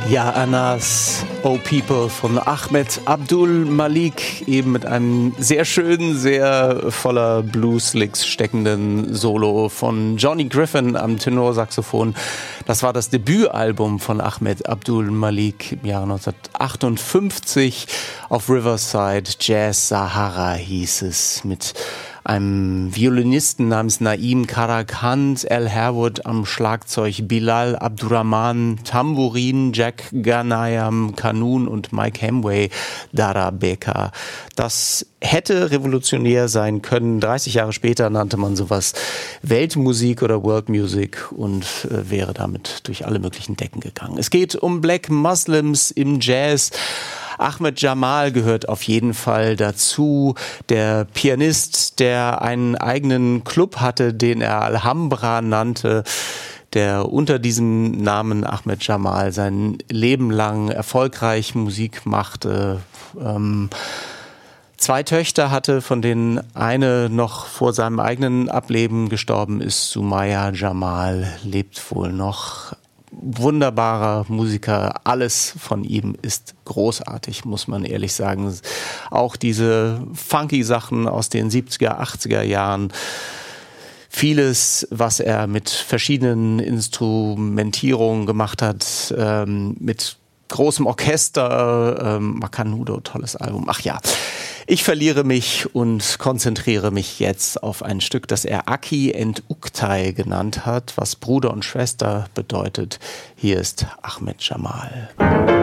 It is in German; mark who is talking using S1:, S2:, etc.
S1: Ja, Anas, Oh People von Ahmed Abdul Malik, eben mit einem sehr schönen, sehr voller Blues-Licks steckenden Solo von Johnny Griffin am Tenorsaxophon. Das war das Debütalbum von Ahmed Abdul Malik im Jahre 1958 auf Riverside. Jazz Sahara hieß es, mit einem Violinisten namens Naim Karakand, Al Harewood am Schlagzeug, Bilal Abdurrahman Tambourin, Jack Ghanayam Kanun und Mike Hemway Darabeka. Das hätte revolutionär sein können. 30 Jahre später nannte man sowas Weltmusik oder World Music und wäre damit durch alle möglichen Decken gegangen. Es geht um Black Muslims im Jazz. Ahmed Jamal gehört auf jeden Fall dazu. Der Pianist, der einen eigenen Club hatte, den er Alhambra nannte, der unter diesem Namen Ahmed Jamal sein Leben lang erfolgreich Musik machte. 2 Töchter hatte, von denen eine noch vor seinem eigenen Ableben gestorben ist. Sumaya Jamal lebt wohl noch. Wunderbarer Musiker, alles von ihm ist großartig, muss man ehrlich sagen. Auch diese funky Sachen aus den 70er, 80er Jahren, vieles, was er mit verschiedenen Instrumentierungen gemacht hat, mit großem Orchester, Macanudo, tolles Album. Ach ja, ich verliere mich und konzentriere mich jetzt auf ein Stück, das er Aki and Uktay genannt hat, was Bruder und Schwester bedeutet. Hier ist Ahmed Jamal.